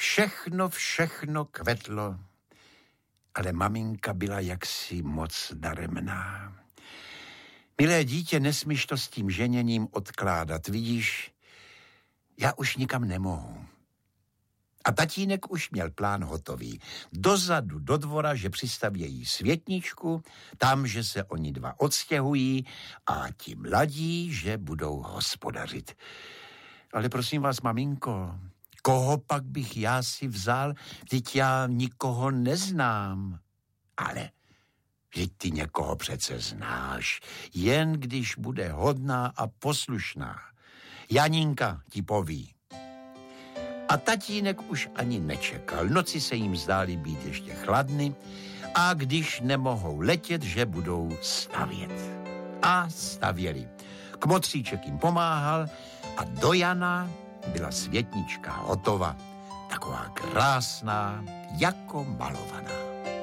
Všechno kvetlo, ale maminka byla jaksi moc daremná. Milé dítě, nesmíš to s tím ženěním odkládat, vidíš, já už nikam nemohu. A tatínek už měl plán hotový. Dozadu do dvora, že přistavějí světničku, tam, že se oni dva odstěhují a ti mladí, že budou hospodařit. Ale prosím vás, maminko, koho pak bych já si vzal? Vždyť já nikoho neznám. Ale vždyť ty někoho přece znáš, jen když bude hodná a poslušná. Janinka ti poví. A tatínek už ani nečekal. Noci se jim zdály být ještě chladny a když nemohou letět, že budou stavět. A stavěli. Kmotříček jim pomáhal a do Jana byla světnička hotova. Taková krásná, jako malovaná.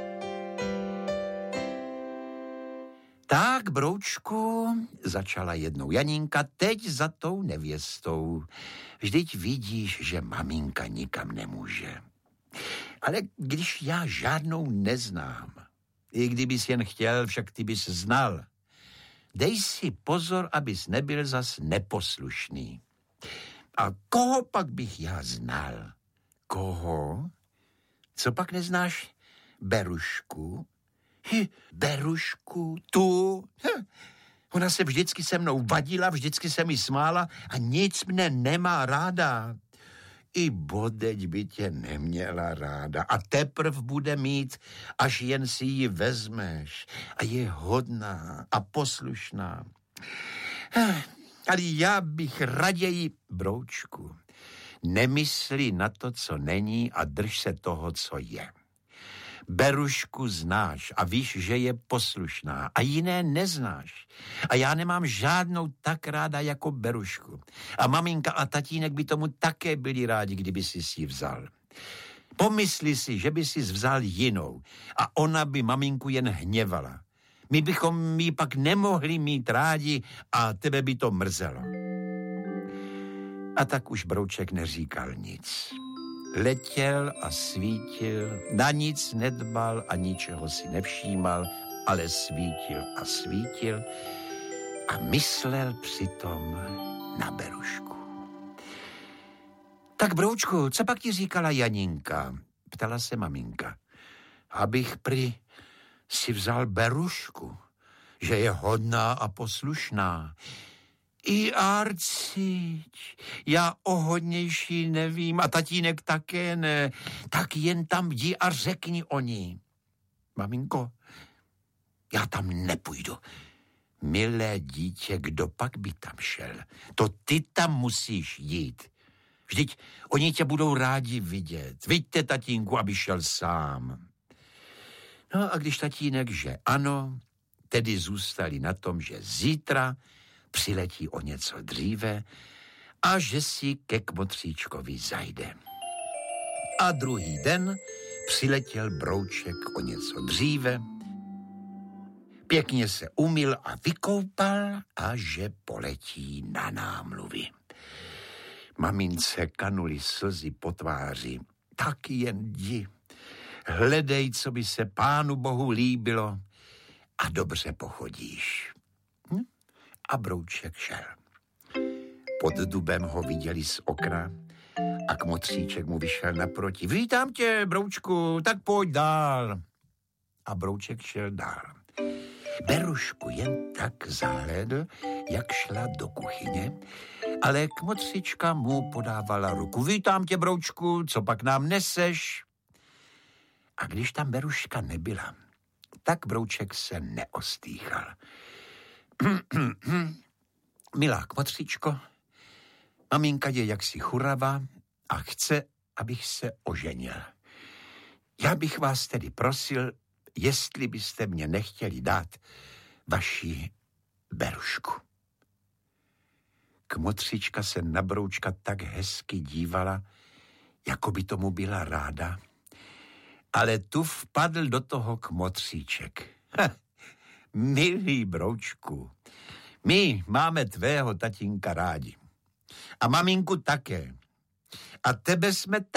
Tak, broučku, začala jednou Janinka, teď za tou nevěstou. Vždyť vidíš, že maminka nikam nemůže. Ale když já žádnou neznám, i kdybys jen chtěl, však ty bys znal. Dej si pozor, abys nebyl zas neposlušný. A koho pak bych já znal? Koho? Co pak neznáš? Berušku? Berušku, tu? Ona se vždycky se mnou vadila, vždycky se mi smála a nic mne nemá ráda. I bodeď by tě neměla ráda a teprv bude mít, až jen si ji vezmeš. A je hodná a poslušná. Ale já bych raději, broučku, nemysli na to, co není a drž se toho, co je. Berušku znáš a víš, že je poslušná a jiné neznáš. A já nemám žádnou tak ráda jako Berušku. A maminka a tatínek by tomu také byli rádi, kdyby si ji vzal. Pomysli si, že by si vzal jinou a ona by maminku jen hněvala. My bychom ji pak nemohli mít rádi a tebe by to mrzelo. A tak už brouček neříkal nic. Letěl a svítil, na nic nedbal a ničeho si nevšímal, ale svítil a svítil a myslel přitom na Berušku. Tak, broučku, co pak ti říkala Janinka? Ptala se maminka. Abych prý si vzal Berušku, že je hodná a poslušná. I Arciť, já o hodnější nevím a tatínek také ne, tak jen tam jdi a řekni o ní. Maminko, já tam nepůjdu. Milé dítě, kdo pak by tam šel? To ty tam musíš jít. Vždyť oni tě budou rádi vidět. Viďte, tatínku, aby šel sám. No a když tatínek, že ano, tedy zůstali na tom, že zítra přiletí o něco dříve a že si ke Kmotříčkovi zajde. A druhý den přiletěl brouček o něco dříve, pěkně se umyl a vykoupal a že poletí na námluvy. Mamince kanuly slzy po tváři. Tak jen jdi. Hledej, co by se Pánu Bohu líbilo a dobře pochodíš. A brouček šel. Pod dubem ho viděli z okna a Kmotříček mu vyšel naproti. Vítám tě, broučku, tak pojď dál. A brouček šel dál. Berušku jen tak zahlédl, jak šla do kuchyně, ale Kmotříčka mu podávala ruku. Vítám tě, broučku, co pak nám neseš? A když tam Beruška nebyla, tak brouček se neostýchal. Milá Kmotříčko, maminka je jaksi churava a chce, abych se oženil. Já bych vás tedy prosil, jestli byste mě nechtěli dát vaši Berušku. Kmotříčka se na broučka tak hezky dívala, jako by tomu byla ráda. Ale tu vpadl do toho Kmotříček. Milý broučku, my máme tvého tatínka rádi. A maminku také. A tebe jsme